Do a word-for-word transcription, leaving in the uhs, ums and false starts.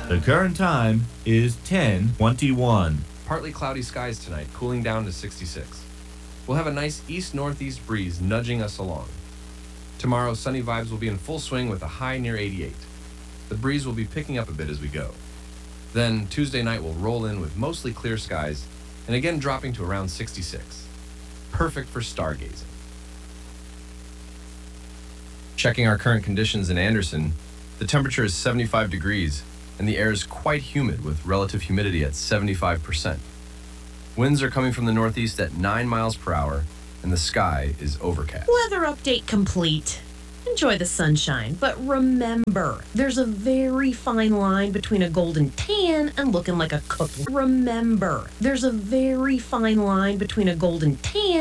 The current time is ten twenty-one. Partly cloudy skies tonight, cooling down to sixty-six. We'll have a nice east-northeast breeze nudging us along. Tomorrow, sunny vibes will be in full swing with a high near eighty-eight. The breeze will be picking up a bit as we go. Then Tuesday night will roll in with mostly clear skies and again dropping to around sixty-six. Perfect for stargazing. Checking our current conditions in Anderson, the temperature is seventy-five degrees and the air is quite humid with relative humidity at seventy-five percent. Winds are coming from the northeast at nine miles per hour and the sky is overcast. Weather update complete. Enjoy the sunshine, but remember, there's a very fine line between a golden tan and looking like a cooked. Remember, there's a very fine line between a golden tan